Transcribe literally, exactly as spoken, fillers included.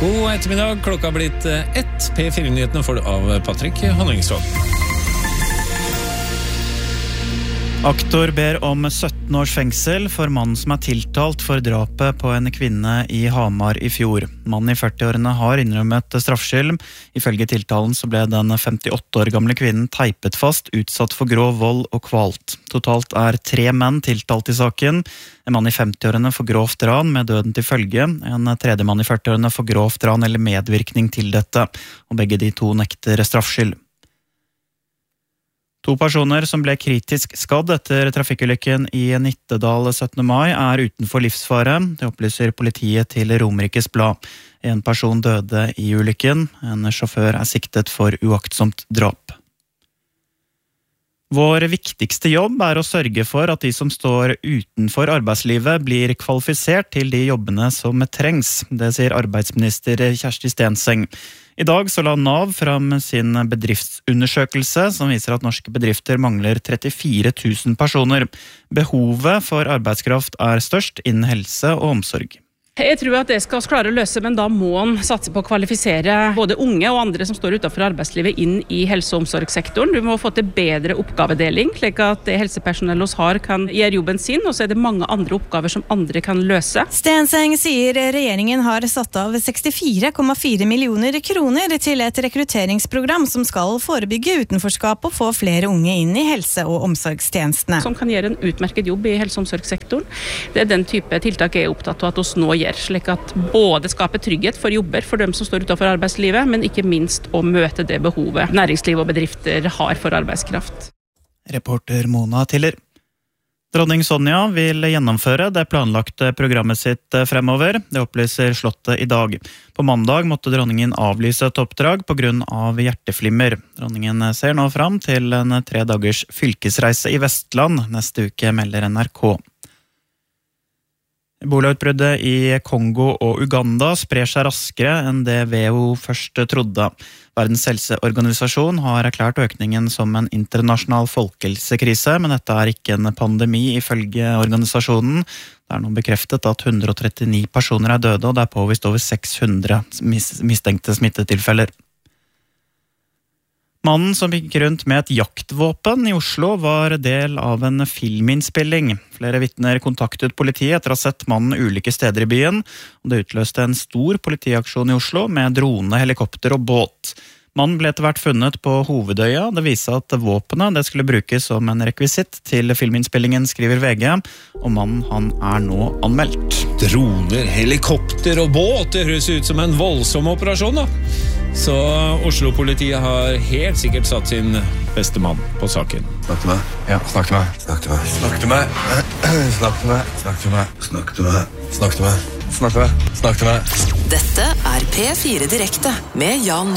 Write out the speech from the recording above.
God ettermiddag, klokka har blitt ett. P fire-nyhetene får du av Patrick Honningsvåg. Aktor ber om sytten års fengsel for mannen som er tiltalt for drapet på en kvinne i Hamar i fjor. Mannen i førti-årene har innrømmet straffskyld. Ifølge tiltalen så ble den femtiåtte år gamle kvinnen teipet fast, utsatt for grov vold og kvalt. Totalt er tre menn tiltalt i saken. En mann i femti-årene for grovt ran med døden til følge. En tredje mann i førti-årene for grovt ran eller medvirkning til dette. Og begge de to nekter straffskyld. To personer som ble kritisk skadd etter trafikkulykken i Nittedal syttende mai er utenfor livsfare. Det opplyser politiet til Romerikes Blad. En person døde i ulykken. En sjåfør er siktet for uaktsomt drap. Vår viktigste jobb er å sørge for at de som står utenfor arbeidslivet blir kvalifisert til de jobbene som trengs. Det sier arbeidsminister Kjersti Stenseng. I dag så la Nav fram sin bedriftsundersøkelse som viser at norske bedrifter mangler trettifire tusen personer. Behovet for arbeidskraft er størst innen helse og omsorg. Jeg tror at det skal vi klare å løse, men da må man satse på å kvalifisere både unge og andre som står utenfor arbeidslivet inn i helse- og omsorgssektoren. Du må få til bedre oppgavedeling, slik at det helsepersonellet vi har kan gjøre jobben sin, og så er det mange andre oppgaver som andre kan løse. Stenseng sier regjeringen har satt av sekstifire komma fire millioner kroner til et rekrutteringsprogram som skal forebygge utenforskap og få flere unge inn i helse- og omsorgstjenestene. Som kan gjøre en utmerket jobb i helse- og omsorgssektoren. Det er den type tiltak jeg er opptatt av at oss nå gjør. Slik at både skape trygghet for jobber for dem som står utenfor arbeidslivet, men ikke minst å møte det behovet næringsliv og bedrifter har for arbeidskraft. Reporter Mona Tiller. Dronning Sonja vil gjennomføre det planlagte programmet sitt fremover. Det opplyser Slottet i dag. På mandag måtte dronningen avlyse et oppdrag på grunn av hjerteflimmer. Dronningen ser nå fram til en tre dagers fylkesreise i Vestland neste uke, melder N R K. Ebolautbruddet i Kongo og Uganda sprer seg raskere enn det W H O først trodde. Verdens helseorganisasjon har erklært økningen som en internasjonal folkehelsekrise, men dette er ikke en pandemi ifølge organisasjonen. Det er nå bekreftet at hundre og trettini personer er døde, og det er påvist over seks hundre mistenkte smittetilfeller. Mannen som gikk rundt med et jaktvåpen i Oslo var del av en filminnspilling. Flere vitner kontaktet politiet etter å ha sett mannen ulike steder i byen, og det utløste en stor politiaksjon i Oslo med drone, helikopter og båt. Mannen ble etter hvert funnet på Hovedøya. Det viser at våpenet det skulle brukes som en rekvisitt til filminnspillingen, skriver V G, og mannen han er nå anmeldt. Droner, helikopter og båt, det høres ut som en voldsom operasjon da. Så Oslo-politiet har helt sikkert satt sin beste mann på saken. Snakk til meg. Ja, snakk til meg. Snakk til meg. Snakk til meg. Snakk til meg. Snakk til meg. Snakk til meg. Snakk til meg. Snakk til meg. Snakk til meg. Dette er P fire Direkte med Jan